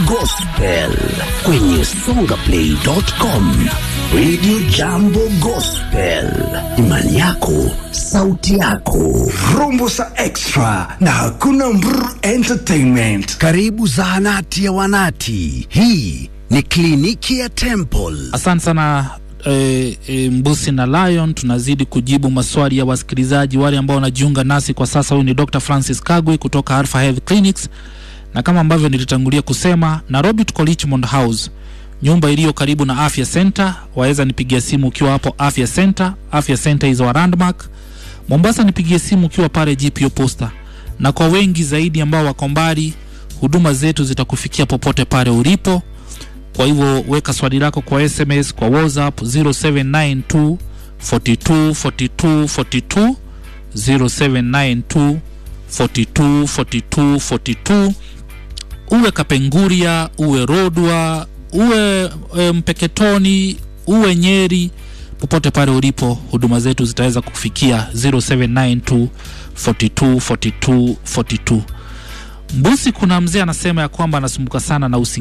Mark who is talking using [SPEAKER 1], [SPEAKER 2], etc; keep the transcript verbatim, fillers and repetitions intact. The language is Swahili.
[SPEAKER 1] Gospel kwenye songa play dot com. Radio Jambo Gospel, imani yako, sauti yako.
[SPEAKER 2] Rombosa Extra na Hakuna Mbru Entertainment.
[SPEAKER 1] Karibu zahanati ya wanati. Hii ni kliniki ya Temple.
[SPEAKER 3] Asante sana e, e, Mbusi na Lion. Tunazidi kujibu maswali ya wasikilizaji wale ambao wanajiunga nasi kwa sasa. Huyu ni Doctor Francis Kagwe kutoka Alpha Health Clinics. Na kama ambavyo nilitangulia kusema, Nairobi tuko Richmond House, nyumba iliyo karibu na Afya Center. Waweza nipigia simu ukiwa hapo Afya Center. Afya Center is our landmark. Mombasa nipigie simu ukiwa pale G P O Posta. Na kwa wengi zaidi ambao wako mbali, huduma zetu zitakufikia popote pale ulipo. Kwa hivyo weka swali lako kwa S M S, kwa WhatsApp zero seven nine two four two four two four two, zero seven nine two four two four two four two. Uwe Kapenguria, uwe Rodwa, uwe e, Mpeketoni, uwe Nyeri, popote pale ulipo huduma zetu zitaweza kufikia zero seven nine two four two four two four two. Mbusi, kuna mzee anasema ya kwamba anasumbuka sana na usingizi.